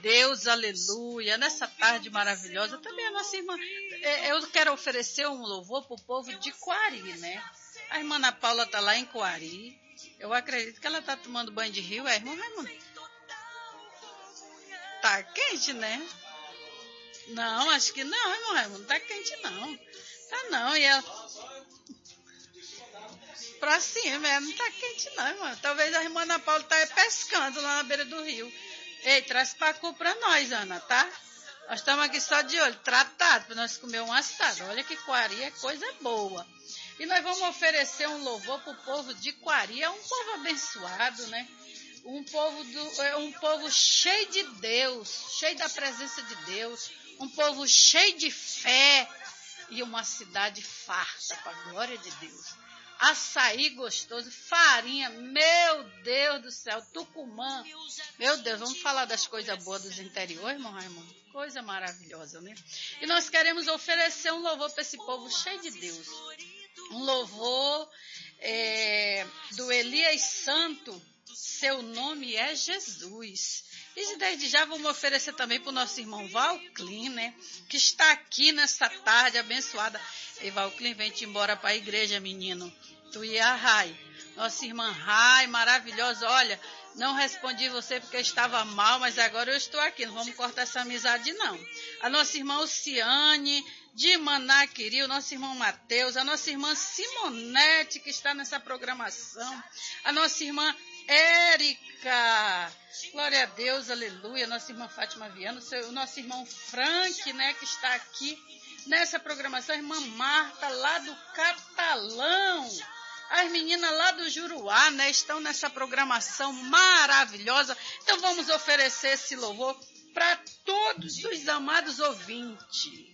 Deus, aleluia. Nessa tarde maravilhosa, também a nossa irmã, eu quero oferecer um louvor para o povo de Coari, né? A irmã Ana Paula está lá em Coari. Eu acredito que ela está tomando banho de rio, irmã Raimundo? Tá quente, né? Não, acho que não, irmão Raimundo, não tá quente não. Tá não, e ela... Pra cima, não tá quente não, irmão. Talvez a irmã Ana Paula tá pescando lá na beira do rio. Ei, traz pacu pra nós, Ana, tá? Nós estamos aqui só de olho, tratado, para nós comer um assado. Olha que Coari é coisa boa. E nós vamos oferecer um louvor pro povo de Coari. É um povo abençoado, né? Um povo cheio de Deus, cheio da presença de Deus. Um povo cheio de fé. E uma cidade farta, para a glória de Deus. Açaí gostoso, farinha, meu Deus do céu, Tucumã. Meu Deus, vamos falar das coisas boas dos interiores, irmão Raimundo? Coisa maravilhosa, né? E nós queremos oferecer um louvor para esse povo cheio de Deus. Um louvor do Elias Santo, seu nome é Jesus. E desde já vamos oferecer também para o nosso irmão Valclin, né? Que está aqui nessa tarde abençoada. E Valclin, vem-te embora para a igreja, menino. Tu e a Rai. Nossa irmã Rai, maravilhosa. Olha, não respondi você porque eu estava mal, mas agora eu estou aqui. Não vamos cortar essa amizade, não. A nossa irmã Luciane, de Manaquiri, o nosso irmão Mateus, a nossa irmã Simonete, que está nessa programação. A nossa irmã Érica, glória a Deus, aleluia, nossa irmã Fátima Viana, o nosso irmão Frank, né, que está aqui nessa programação, a irmã Marta, lá do Catalão, as meninas lá do Juruá, né, estão nessa programação maravilhosa. Então vamos oferecer esse louvor para todos os amados ouvintes.